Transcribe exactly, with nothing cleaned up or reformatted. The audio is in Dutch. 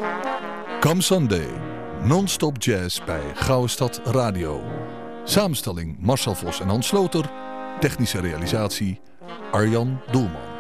Come Sunday, non-stop jazz bij Gouden Stad Radio. Samenstelling Marcel Vos en Hans Sloter. Technische realisatie Arjan Doelman.